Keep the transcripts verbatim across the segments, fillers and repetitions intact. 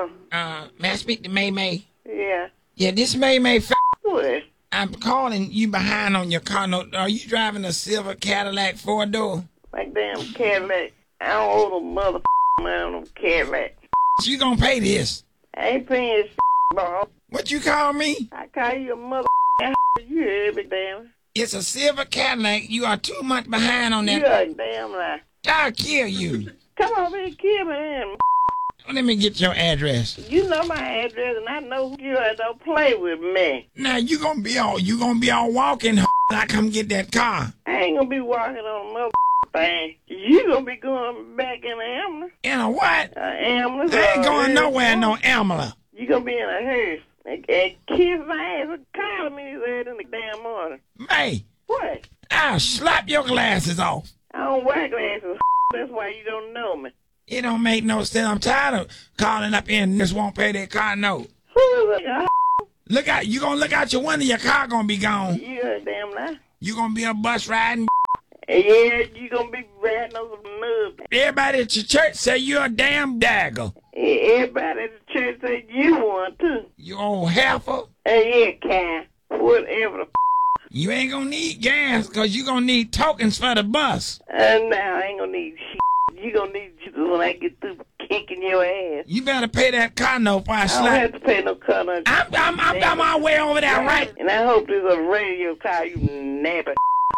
Hello. Uh, may I speak to May May? Yeah. Yeah, this May May. F- What? I'm calling you behind on your car note. Are you driving a silver Cadillac four door? Like damn Cadillac. I don't owe the mother man on Cadillac. You gonna pay this? I ain't paying shit, bro. What you call me? I call you a mother. You hear me, damn. It's a silver Cadillac. You are two months behind on that. You a damn lie. I'll kill you. Come over here and kill me, damn. Let me get your address. You know my address, and I know who you are. Don't play with me. Now you gonna be all you gonna be all walking. I come get that car. I ain't gonna be walking on a mother thing. You gonna be going back in the ambulance. In a what? Uh, ambulance. I ain't going uh, nowhere, no ambulance. You gonna be in a hearse and, and kiss my ass and calling me his ass in the damn morning. May, What? I'll slap your glasses off. I don't wear glasses. That's why you don't know me. It don't make no sense. I'm tired of calling up in and just won't pay their car note. Who is it? Look out, you gonna look out your window, your car gonna be gone. You a damn lie. You gonna be a bus riding. Yeah, you gonna be riding on some nubs. Everybody at your church say you're a damn dagger. Everybody at the church say you one too. You old heifer. Hey, yeah, Kai. Whatever the f***. You ain't gonna need gas, cause you gonna need tokens for the bus. Uh, now I ain't gonna need shit. You gonna need you when I get through kicking your ass. You better pay that car note before I I don't slap. have to pay no car note. I'm, I'm, I'm on my way over there, right? And I hope there's a radio car, you nappy.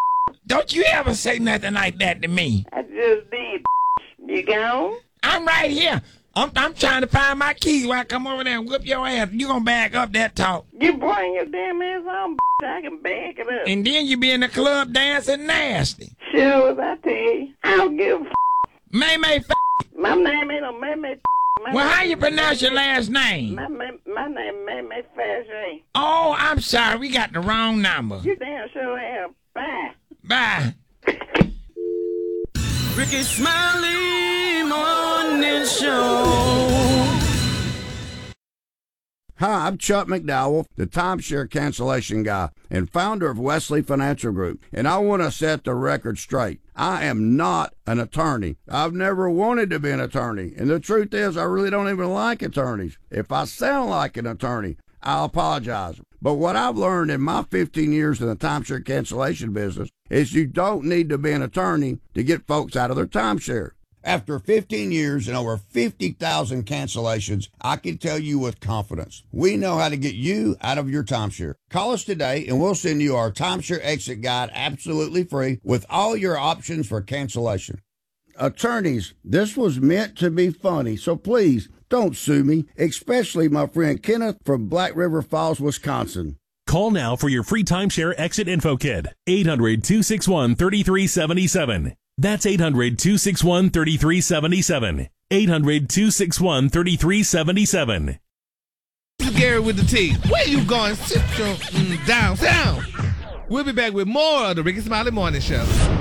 Don't you ever say nothing like that to me. I just did. You gone? I'm right here. I'm, I'm trying to find my keys while I come over there and whip your ass. You gonna back up that talk. You bring your damn ass on, I can back it up. And then you be in the club dancing nasty. Sure as I tell you, I don't give a f***. May May f***. My name ain't no May May f***. My Well, how name- you pronounce your last name? My, my, my name May May Fashion. Oh, I'm sorry. We got the wrong number. You damn sure have. Bye. Bye. Ricky Smiley Morning Show. Hi, I'm Chuck McDowell, the timeshare cancellation guy and founder of Wesley Financial Group, and I want to set the record straight. I am not an attorney. I've never wanted to be an attorney, and the truth is I really don't even like attorneys. If I sound like an attorney, I'll apologize. But what I've learned in my fifteen years in the timeshare cancellation business is you don't need to be an attorney to get folks out of their timeshare. After fifteen years and over fifty thousand cancellations, I can tell you with confidence, we know how to get you out of your timeshare. Call us today and we'll send you our timeshare exit guide absolutely free with all your options for cancellation. Attorneys, this was meant to be funny, so please don't sue me, especially my friend Kenneth from Black River Falls, Wisconsin. Call now for your free timeshare exit info kit. eight hundred, two six one, three three seven seven. That's eight hundred, two six one, three three seven seven. eight hundred, two six one, three three seven seven. This is Gary with the T. Where you going? Sit your mm, downtown. We'll be back with more of the Ricky Smiley Morning Show.